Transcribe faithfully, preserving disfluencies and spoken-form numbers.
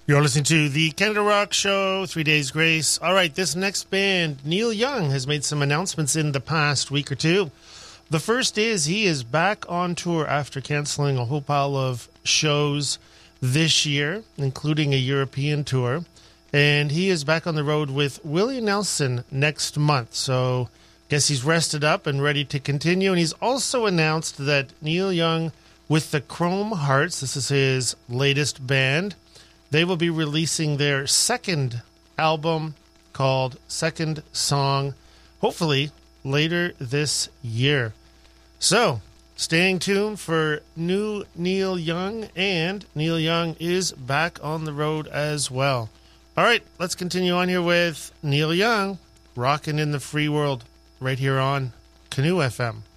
You're listening to the Canada Rock Show, Three Days Grace. All right, this next band, Neil Young, has made some announcements in the past week or two. The first is he is back on tour after canceling a whole pile of shows this year, including a European tour. And he is back on the road with Willie Nelson next month. So guess he's rested up and ready to continue. And he's also announced that Neil Young with the Chrome Hearts, this is his latest band, they will be releasing their second album called Second Song, hopefully later this year. So, staying tuned for new Neil Young, and Neil Young is back on the road as well. All right, let's continue on here with Neil Young, rocking in the free world, right here on Canoe F M.